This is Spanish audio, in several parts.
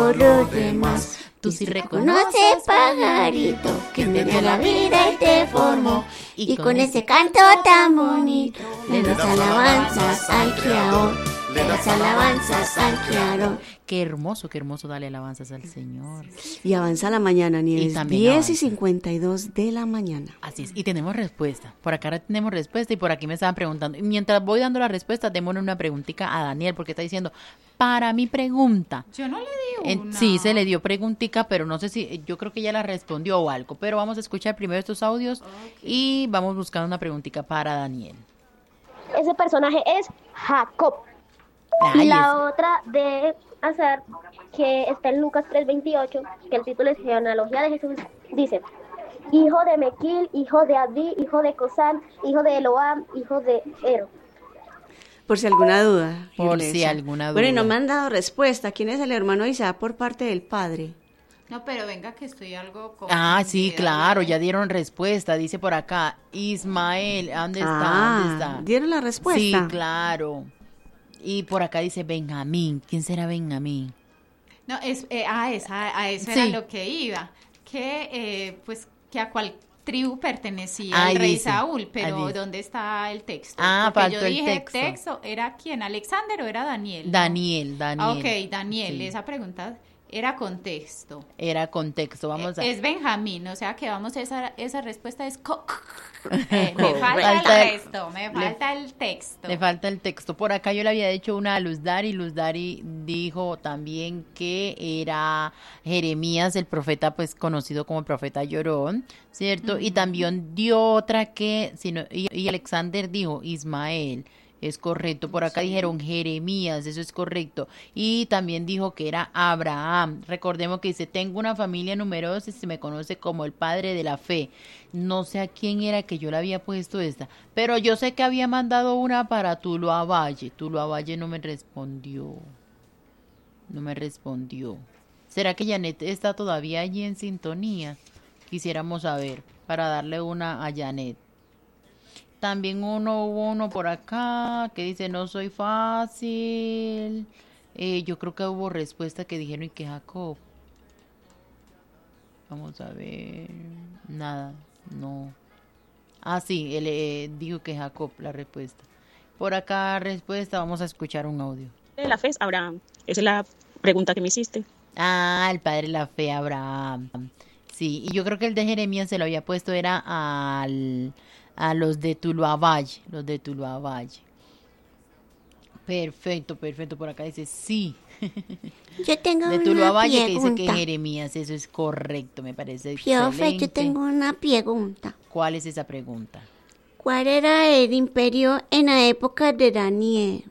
todo lo demás. Tú sí reconoces, pajarito, que me dio la vida y te formó. Y con ese canto tan bonito, le das alabanzas al Creador. Le das alabanzas al Creador. Qué hermoso darle alabanzas al Señor. Y avanza la mañana, Nieves. 10:52 de la mañana. Así es, y tenemos respuesta. Por acá tenemos respuesta y por aquí me estaban preguntando. Y mientras voy dando la respuesta, démosle una preguntita a Daniel, porque está diciendo, para mi pregunta. Yo no le di una. Sí, se le dio preguntica, pero no sé si, yo creo que ella la respondió o algo. Pero vamos a escuchar primero estos audios y vamos buscando una preguntica para Daniel. Ese personaje es Jacob. Ay, y la otra de hacer que está en Lucas 3:28, que el título es Genealogía de Jesús, dice: hijo de Mequil, hijo de Adí, hijo de Cosán, hijo de Eloam, hijo de Ero. Por si alguna duda. Por si alguna duda. Bueno, y no me han dado respuesta. ¿Quién es el hermano de Isaac por parte del padre? No, pero venga que estoy algo confundida. Sí, claro, ya dieron respuesta. Dice por acá, Ismael, ¿dónde está? ¿Dónde está? ¿Dieron la respuesta? Sí, claro. Y por acá dice Benjamín. ¿Quién será Benjamín? No, a eso era lo que iba. Que, pues, que a cuál tribu pertenecía el rey Saúl, pero ¿dónde está el texto? Porque yo dije el texto. ¿Era quién? ¿Alexander o era Daniel? Daniel. Ok, Daniel, sí. Esa pregunta era contexto. Vamos a... Es Benjamín, o sea que vamos, esa respuesta es... me falta el texto. Le falta el texto. Por acá yo le había dicho una a Luz Dari dijo también que era Jeremías, el profeta, pues conocido como el profeta llorón, ¿cierto? Y también dio otra y Alexander dijo Ismael. Es correcto, por acá dijeron Jeremías, eso es correcto. Y también dijo que era Abraham. Recordemos que dice, tengo una familia numerosa y se me conoce como el padre de la fe. No sé a quién era que yo le había puesto esta, pero yo sé que había mandado una para Tuluá Valle. Tuluá Valle no me respondió. ¿Será que Janet está todavía allí en sintonía? Quisiéramos saber, para darle una a Janet. También hubo uno por acá que dice, no soy fácil. Yo creo que hubo respuesta que dijeron y que Jacob. Vamos a ver. Nada, no. Sí, él dijo que Jacob, la respuesta. Por acá respuesta, vamos a escuchar un audio. La fe es Abraham. Esa es la pregunta que me hiciste. El padre de la fe, Abraham. Sí, y yo creo que el de Jeremías se lo había puesto, era a los de Tuluá Valle, Perfecto, por acá dice sí. Yo tengo de Tuluá Valle pregunta. Que dice que Jeremías, eso es correcto, me parece excelente. Yo tengo una pregunta. ¿Cuál es esa pregunta? ¿Cuál era el imperio en la época de Daniel?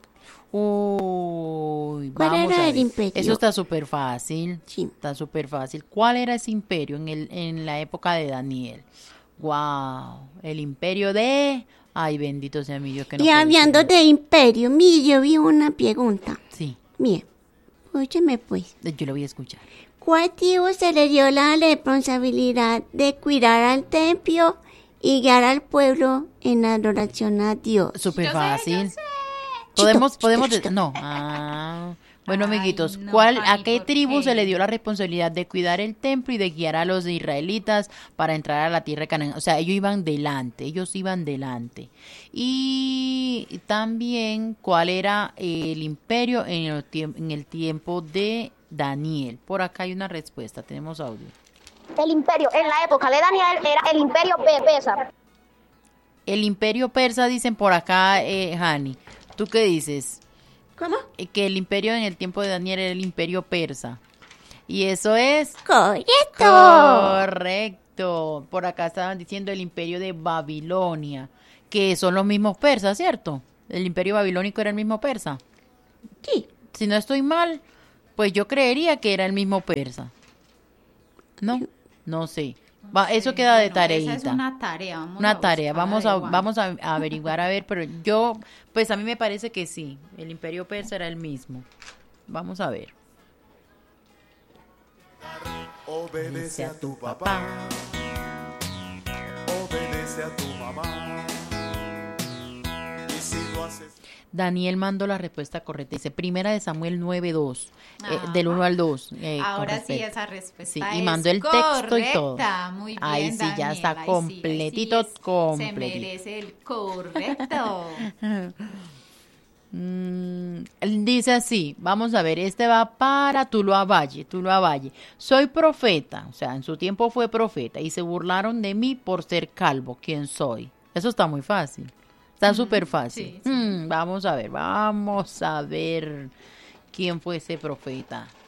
¿Cuál era el imperio? Eso está súper fácil. Sí. Está súper fácil. ¿Cuál era ese imperio en la época de Daniel? Wow, el imperio de... Ay, bendito sea mi Dios que no. Y hablando de imperio, yo vi una pregunta. Sí. Bien, escúcheme pues. Yo lo voy a escuchar. ¿Cuál tribu se le dio la responsabilidad de cuidar al templo y guiar al pueblo en adoración a Dios? Súper fácil. Yo sé. Podemos, Chito. no. Bueno, amiguitos, ¿a qué tribu se le dio la responsabilidad de cuidar el templo y de guiar a los israelitas para entrar a la tierra de Canaán? O sea, ellos iban delante. Y también, ¿cuál era el imperio en el tiempo de Daniel? Por acá hay una respuesta, tenemos audio. El imperio en la época de Daniel era el imperio persa. El imperio persa, dicen por acá, Hani. ¿Tú qué dices? ¿Cómo? Que el imperio en el tiempo de Daniel era el imperio persa. Y eso es... Correcto. Por acá estaban diciendo el imperio de Babilonia, que son los mismos persas, ¿cierto? El imperio babilónico era el mismo persa. Sí. Si no estoy mal, pues yo creería que era el mismo persa. ¿No? No sé. Eso queda de tareita. Esa es una tarea. Vamos a averiguar, a ver, pero pues a mí me parece que sí, el imperio persa era el mismo. Vamos a ver. Obedece a tu papá, obedece a tu mamá. Y si lo haces... Daniel mandó la respuesta correcta. Dice, primera de Samuel 9:2, del 1 al 2. Ahora sí, esa respuesta y mandó el texto y todo. Muy bien, ahí sí, Daniel, ya está ahí completito, completito. Se merece el correcto. Dice así, vamos a ver, este va para Tuluá Valle. Soy profeta, o sea, en su tiempo fue profeta y se burlaron de mí por ser calvo. ¿Quién soy? Eso está muy fácil. Está súper fácil. Sí. Vamos a ver quién fue ese profeta.